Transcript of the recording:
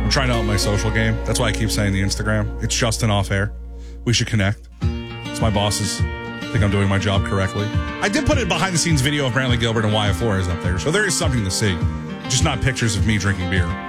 I'm trying to up my social game. That's why I keep saying the Instagram. It's Justin Off Air. We should connect. It's my bosses. Think I'm doing my job correctly. I did put a behind-the-scenes video of Brantley Gilbert and Wyatt Flores up there, so there is something to see. Just not pictures of me drinking beer.